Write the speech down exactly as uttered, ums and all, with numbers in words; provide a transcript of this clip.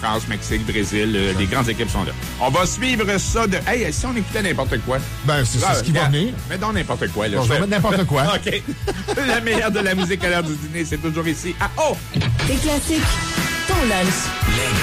France, Mexique, Brésil, euh, les grandes équipes sont là. On va suivre ça de... Hey, si on écoutait n'importe quoi... Ben, c'est ah, ce qui va venir. Mets donc n'importe quoi, là. Bon, je vais mettre n'importe quoi. OK. La meilleure de la musique à l'heure du dîner, c'est toujours ici. Ah, oh! Des classiques, ton lunch. Les